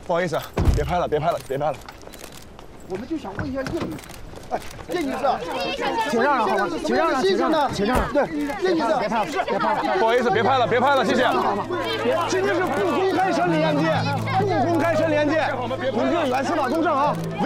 不好意思，别拍了，别拍了，别拍了。 我们就想问一下叶女士，哎，叶女士， 请让让好吗？请让让，请让让，请让让。对， 叶女士， 别拍了，别拍了。 不好意思，别拍了，别拍了，谢谢。 今天是不公开审理案件，不公开审理案件，公证员司法公正啊。